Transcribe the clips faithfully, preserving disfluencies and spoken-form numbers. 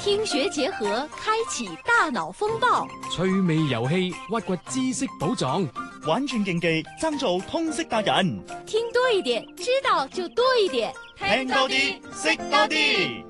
聽學結合，開啟大腦風暴， 趣味遊戲，挖掘知識寶藏， 玩轉競技，爭做通識達人。 聽多一點，知道就多一點， 聽多啲，識多啲。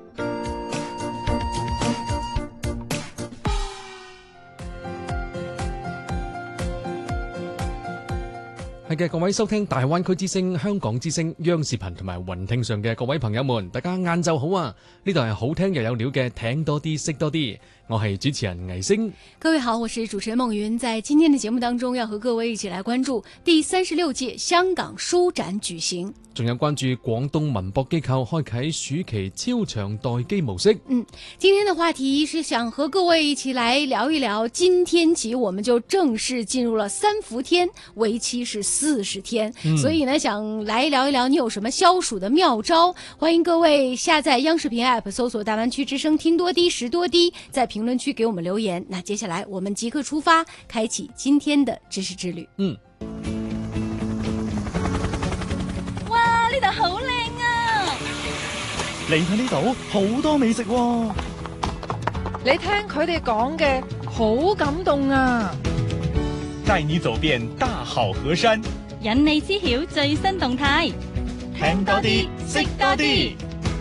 係嘅，各位收聽大灣區之聲、香港之聲、央視頻同埋雲聽上嘅各位朋友們，大家晏晝好啊！呢度係好聽又有料嘅，聽多啲，識多啲。我係主持人倪星。 各位好，我是主持人夢雲。在今天的節目當中，要和各位一起來關注第三十六屆香港書展舉行， 仲有關注廣東文博機構開啟暑期超長待機模式。 嗯，今天的話題是想和各位一起來聊一聊，今天起我們就正式進入了三伏天，為期是四十天，嗯、所以呢，想來聊一聊你有什麼消暑的妙招。歡迎各位下載央視頻 App， 搜索大灣區之聲，聽多啲，識多啲，在評論區給我們留言。那接下來我們即刻出發，開啟今天的知識之旅。嗯，哇，呢度好靚啊！ 嚟睇呢度好多美食喎， 你聽佢哋講嘅好感動啊！ 帶你走遍大好河山， 引你知曉最新動態， 聽多啲，識多啲。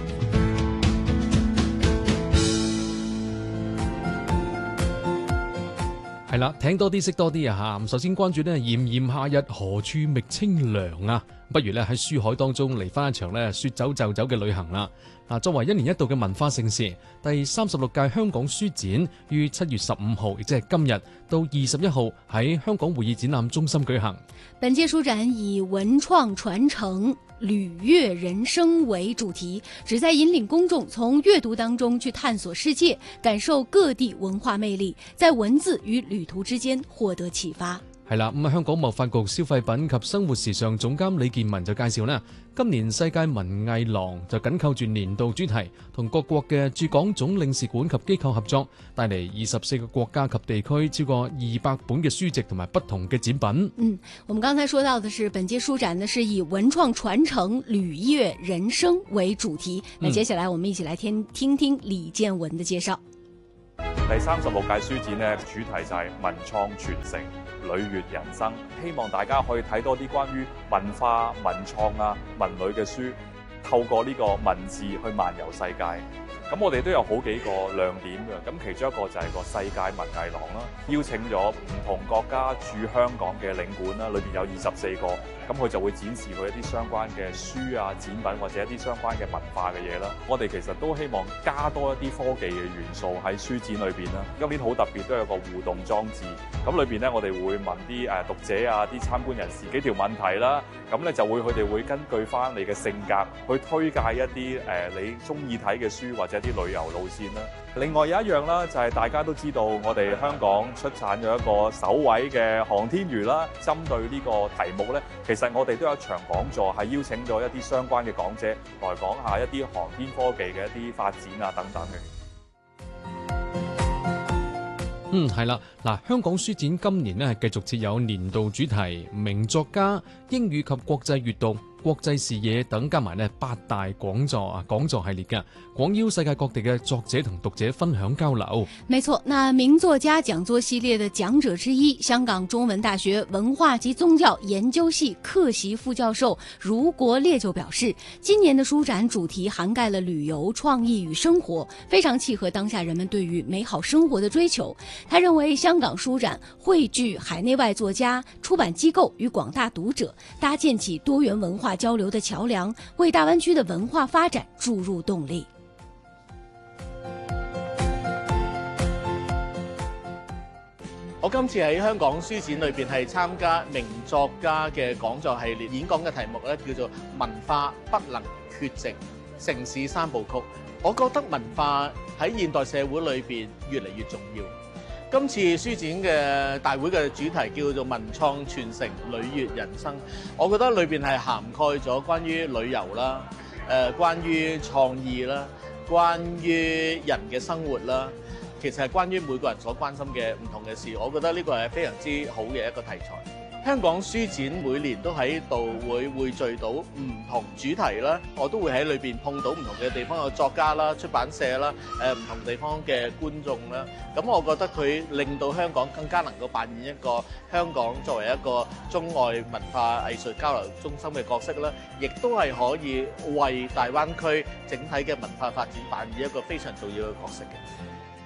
係啦，聽多啲，識多啲啊吓！首先關注呢，炎炎夏日何處覓清涼啊？不如咧喺書海當中嚟翻一場咧說走就走嘅旅行啦！嗱，作為一年一度嘅文化盛事，第三十六屆香港書展於七月十五號，亦即係今日到二十一號喺香港會議展覽中心舉行。 本屆書展以文創傳承、旅閱人生為主題，旨在引領公眾從閱讀當中去探索世界，感受各地文化魅力，在文字與旅途之間獲得啟發。 係啦，咁啊，香港貿發局消費品及生活時尚總監李建文就介紹咧，今年世界文藝廊就緊扣住年度主題，同各國嘅駐港總領事館及機構合作，帶嚟二十四個國家及地區超過二百本嘅書籍同埋不同嘅展品。 嗯，我們剛才說到的是本屆書展呢，是以文創傳承、旅閱人生為主題。那接下來我們一起來聽聽聽李建文的介紹。 第三十六屆書展呢，主題就係文創傳承、旅閱人生，希望大家可以睇多啲關於文化、文創啊、文旅嘅書，透過呢個文字去漫遊世界。咁我哋都有好幾個亮點嘅，咁其中一個就係個世界文藝廊啦，邀請咗唔同國家駐香港嘅領館啦，裏邊有二十四個，咁佢就會展示佢一啲相關嘅書啊、展品或者一啲相關嘅文化嘅嘢啦。我哋其實都希望加多一啲科技嘅元素喺書展裏邊啦。今年好特別，都有個互動裝置，咁裏邊咧我哋會問啲誒讀者啊、啲參觀人士幾條問題啦，咁咧就會佢哋會根據翻你嘅性格去推介一啲誒、呃、你中意睇嘅書或者啲旅遊路線啦。另外有一樣啦，就係大家都知道，我哋香港出產咗一個首位嘅航天魚啦。針對呢個題目呢，其實我哋都有一場講座，係邀請咗一啲相關嘅講者來講下一啲航天科技嘅一啲發展啊等等嘅。 嗯，係啦，嗱，香港書展今年呢係繼續設有年度主題名作家、英語及國際閱讀、國際視野等加埋呢八大講座啊講座系列嘅，廣邀世界各地嘅作者同讀者分享交流。沒錯， 那名作家講座系列的講者之一，香港中文大學文化及宗教研究系客席副教授茹國烈就表示，今年的書展主題涵蓋了旅遊、創意與生活，非常契合當下人們對於美好生活的追求。他認為香港書展匯聚海內外作家、出版機構與廣大讀者，搭建起多元文化交流的橋樑，為大灣區的文化發展注入動力。 我今次喺香港書展裏邊係參加名作家嘅講座系列，演講嘅題目咧叫做文化不能缺席，城市三部曲。我覺得文化喺現代社會裏邊越嚟越重要。今次書展嘅大會嘅主題叫做文創傳承、旅閱人生。我覺得裏邊係涵蓋咗關於旅遊啦、誒、呃、關於創意啦、關於人嘅生活啦。其實係關於每個人所關心嘅唔同嘅事，我覺得呢個係非常之好嘅一個題材。 香港書展每年都喺度會匯聚到唔同主題啦，我都會喺裏邊碰到唔同嘅地方嘅作家啦、出版社啦、誒唔同地方嘅觀眾啦。咁我覺得佢令到香港更加能夠扮演一個香港作為一個中外文化藝術交流中心嘅角色啦，亦都係可以為大灣區整體嘅文化發展扮演一個非常重要嘅角色嘅。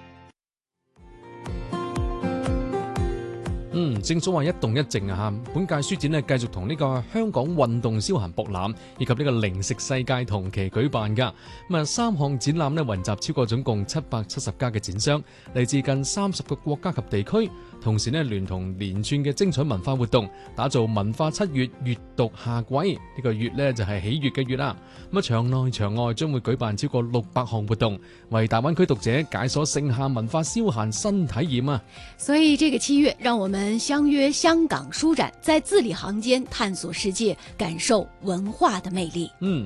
嗯，正所謂一動一靜啊！嚇，本屆書展咧繼續同呢個香港運動消閒博覽以及呢個零食世界同期舉辦㗎。咁啊，三項展覽咧雲集超過總共七百七十家嘅展商，嚟自近三十個國家及地區。同時咧聯同連串嘅精彩文化活動，打造文化七月閱讀夏季。呢、這個月咧就係喜悅嘅月啦。咁啊，場內場外將會舉辦超過六百項活動，為大灣區讀者解鎖盛夏文化消閒新體驗啊！ 所以這個七月，讓我們相約香港書展，在字裏行間探索世界，感受文化的魅力。 嗯，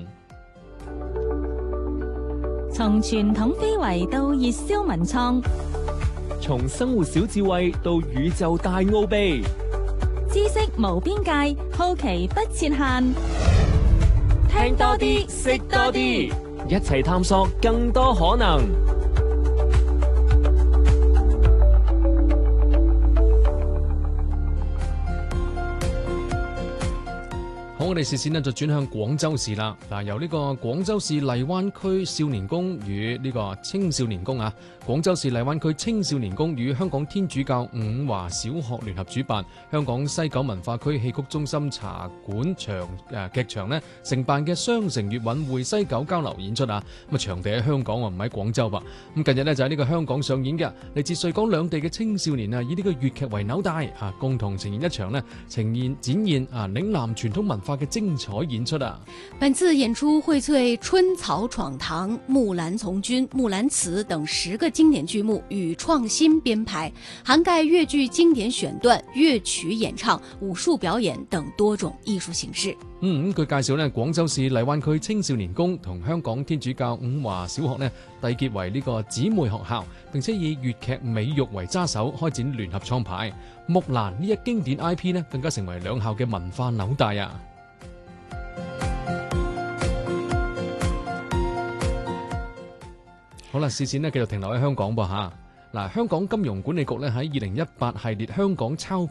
從傳統非遺到熱銷文創， 從生活小智慧到宇宙大奧秘， 知識無邊界，好奇不設限。 聽多啲，識多啲，一齊探索更多可能。 好，我哋視線呢就轉向廣州市啦。嗱，由呢個廣州市荔灣區少年宮與呢個青少年宮啊，廣州市荔灣區青少年宮與香港天主教伍華小學聯合主辦，香港西九文化區戲曲中心茶館場誒劇場呢承辦嘅雙城粵韻會西九交流演出啊。咁啊，場地喺香港啊，唔喺廣州噃。咁近日呢，就喺呢個香港上演嘅，嚟自穗港兩地嘅青少年啊，以呢個粵劇為紐帶啊，共同呈現一場呢呈現展現啊嶺南傳統文化嘅精彩演出啊！ 本次演出薈萃春草闖堂、木蘭從軍、木蘭辭等十個經典劇目與創新編排，涵蓋粵劇經典選段、樂曲演唱、武術表演等多種藝術形式。 嗯，佢介紹呢，廣州市荔灣區青少年宮同香港天主教伍華小學呢締結為呢個姊妹學校，並且以粵劇美育為揸手，開展聯合創排。木蘭呢一經典 I P 呢，更加成為兩校嘅文化紐帶啊！好啦，視線呢繼續停留喺香港噃吓。嗱，香港金融管理局咧喺二零一八系列香港鈔